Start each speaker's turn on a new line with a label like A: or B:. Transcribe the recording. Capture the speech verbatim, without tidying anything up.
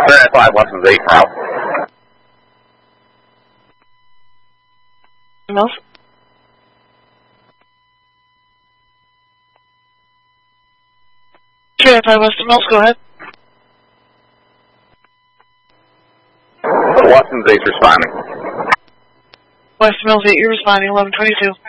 A: five, Watson's eight, route.
B: Mills? three oh five Weston Mills, go ahead.
A: Watson's eight responding.
B: Weston Mills eight, you're responding, eleven twenty-two.